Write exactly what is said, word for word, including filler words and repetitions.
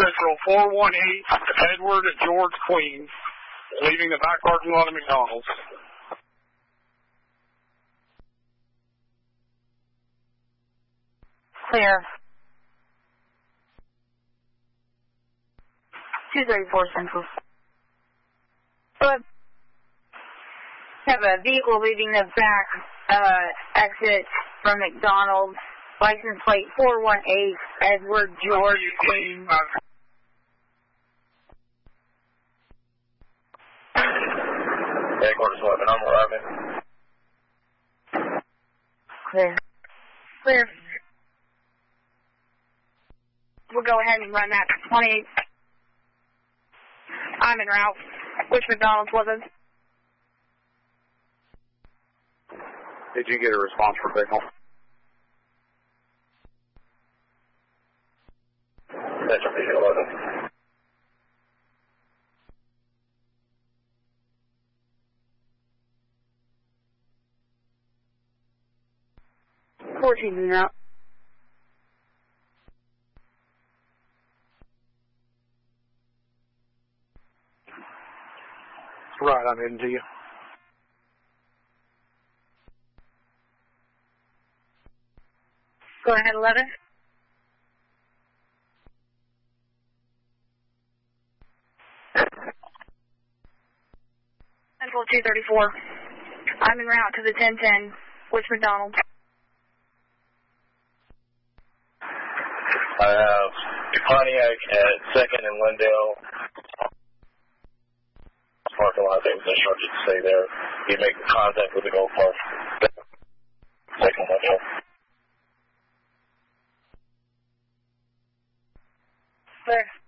Central four one eight, Edward and George Queens, leaving the back parking lot of McDonald's. Clear. two thirty-four Central. But have a vehicle leaving the back uh, exit from McDonald's. License plate four one eight, Edward George Queen. Headquarters eleven, I'm arriving. Clear. Clear. We'll go ahead and run that twenty-eight. I'm en route. Which McDonald's was it? Did you get a response for Bickle? That's eleven. fourteen en route. Right, I'm heading to you. Go ahead, eleven. Central two thirty-four. I'm en route to the ten ten. Which McDonald's? I have a Pontiac at second and Lindale. Parking lot, they was instructed to stay there. You make contact with the golf cart. Second Lindale. Clear.